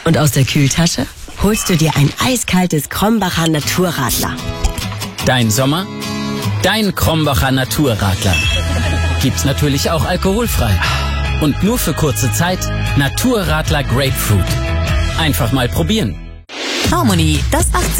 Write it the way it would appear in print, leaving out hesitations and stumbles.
Und aus der Kühltasche holst du dir ein eiskaltes Krombacher Naturradler. Dein Sommer, dein Krombacher Naturradler. Gibt's natürlich auch alkoholfrei. Und nur für kurze Zeit Naturradler Grapefruit. Einfach mal probieren. Harmony, das 18.